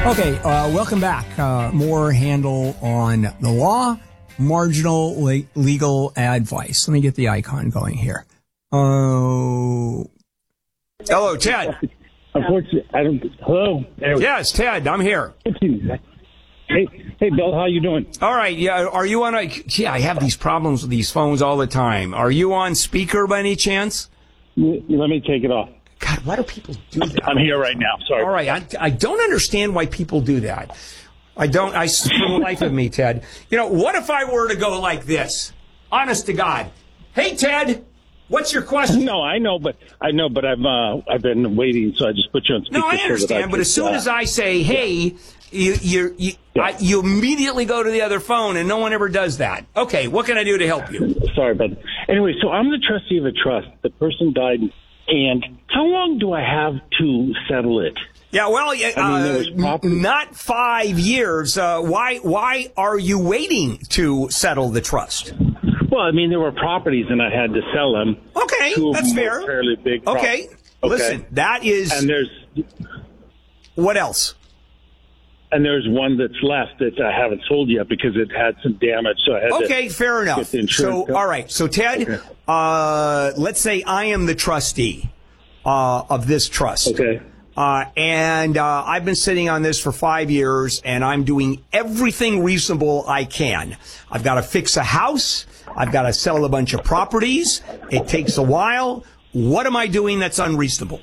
Okay, welcome back. More handle on the law, marginal legal advice. Let me get the icon going here. Oh, hello, Ted. Unfortunately, I don't. Hello. Yes, Ted. I'm here. Hey, Bill. How you doing? All right. Yeah. Are you on I have these problems with these phones all the time. Are you on speaker by any chance? Let me take it off. God, why do people do that? I'm here right now. Sorry. All right. I don't understand why people do that. For the life of me, Ted. You know, what if I were to go like this? Honest to God. Hey, Ted, what's your question? No, I know, but I've been waiting, so I just put you on speaker. No, I understand, but as soon as I say, hey, you immediately go to the other phone, and no one ever does that. Okay, what can I do to help you? Sorry, but anyway, so I'm the trustee of a trust. The person died, and how long do I have to settle it? Yeah, well, not 5 years. Why are you waiting to settle the trust? Well, I mean, there were properties, and I had to sell them. Okay, that's fair. Fairly big. Okay, listen, that is. And there's what else? And there's one that's left that I haven't sold yet because it had some damage. So I had to fair enough. So, all right. So, Ted, let's say I am the trustee of this trust. Okay. And I've been sitting on this for 5 years, and I'm doing everything reasonable I can. I've got to fix a house. I've got to sell a bunch of properties. It takes a while. What am I doing that's unreasonable?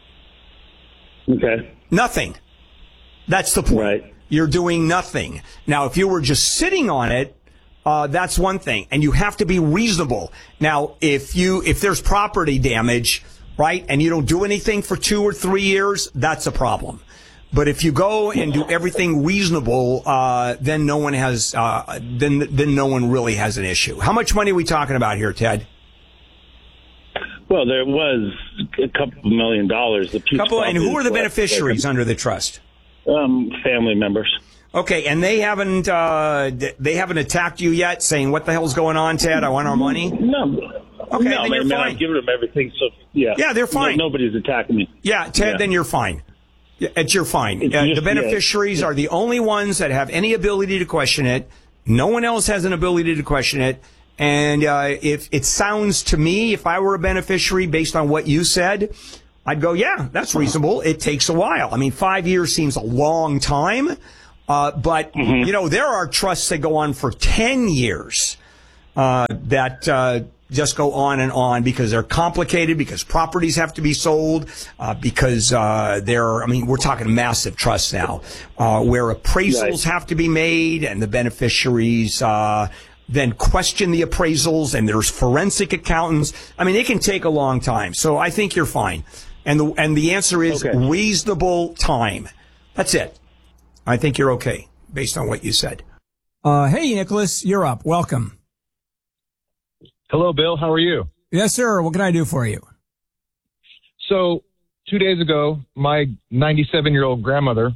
Okay. Nothing. That's the point. Right. You're doing nothing. Now, if you were just sitting on it, that's one thing. And you have to be reasonable. Now, if there's property damage, right, and you don't do anything for 2 or 3 years, that's a problem. But if you go and do everything reasonable, then no one has, then no one really has an issue. How much money are we talking about here, Ted? Well, there was a couple $1 million. And who are the beneficiaries under the trust? Family members. Okay, and they haven't attacked you yet, saying what the hell's going on, Ted? I want our money. No. Okay, no, then you're fine. I've given them everything, so yeah. Yeah, they're fine. Nobody's attacking me. Yeah, Ted, then you're fine. You're fine. The beneficiaries are the only ones that have any ability to question it. No one else has an ability to question it. And if it sounds to me, if I were a beneficiary, based on what you said, I'd go, yeah, that's reasonable. It takes a while. I mean, 5 years seems a long time. But, you know, there are trusts that go on for 10 years that just go on because they're complicated, because properties have to be sold, because we're talking massive trusts now, where appraisals have to be made, and the beneficiaries then question the appraisals, and there's forensic accountants. I mean, it can take a long time. So I think you're fine. And the answer is reasonable time. That's it. I think you're okay, based on what you said. Hey, Nicholas, you're up. Welcome. Hello, Bill. How are you? Yes, sir. What can I do for you? So 2 days ago, my 97-year-old grandmother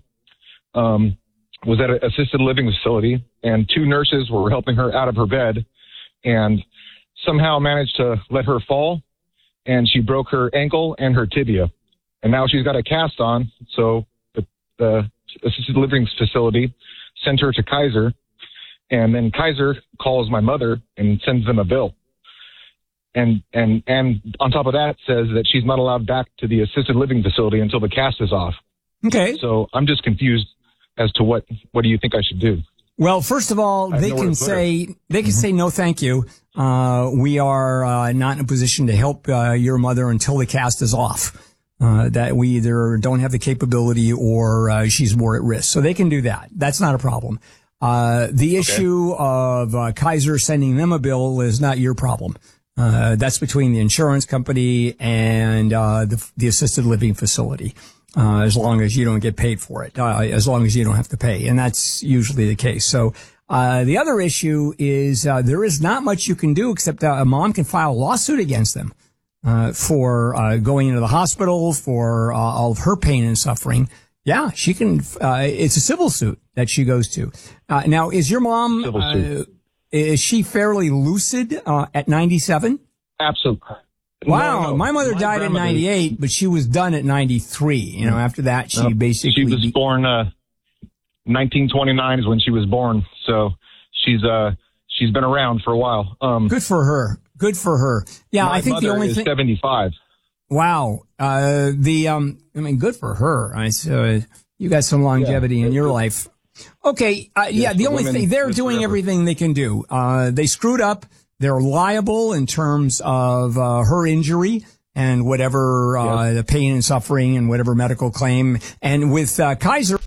was at an assisted living facility, and 2 nurses were helping her out of her bed and somehow managed to let her fall, and she broke her ankle and her tibia. And now she's got a cast on, so the assisted living facility sent her to Kaiser, and then Kaiser calls my mother and sends them a bill. And on top of that says that she's not allowed back to the assisted living facility until the cast is off. Okay. So I'm just confused as to what do you think I should do? Well, first of all, they can say no, thank you. We are not in a position to help your mother until the cast is off. That we either don't have the capability or she's more at risk. So they can do that. That's not a problem. The issue of Kaiser sending them a bill is not your problem. That's between the insurance company and the assisted living facility. As long as you don't get paid for it, as long as you don't have to pay. And that's usually the case. So, the other issue is, there is not much you can do except a mom can file a lawsuit against them, for, going into the hospital, for, all of her pain and suffering. Yeah, she can, it's a civil suit that she goes to. Now, is your mom, is she fairly lucid, at 97? Absolutely. Wow, No. my mother died at 98, but she was done at 93. You know, after that, she basically... She was born 1929 is when she was born. So she's been around for a while. Good for her. Good for her. Yeah, I think the only thing. 75. Wow. I mean, good for her. You got some longevity in your life. Okay. The only thing, they're doing everything they can do. They screwed up. They're liable in terms of her injury and whatever the pain and suffering and whatever medical claim. And with Kaiser.